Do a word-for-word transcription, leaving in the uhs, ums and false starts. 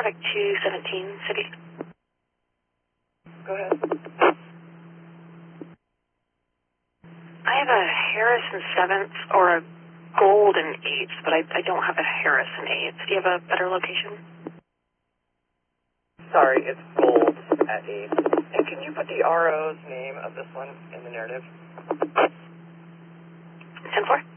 traffic two seventeen, City. Go ahead. I have a Harrison seventh or a Gold in eighth, but I, I don't have a Harrison eighth. Do you have a better location? Sorry, it's Gold at eighth. And can you put the R O's name of this one in the narrative? ten four.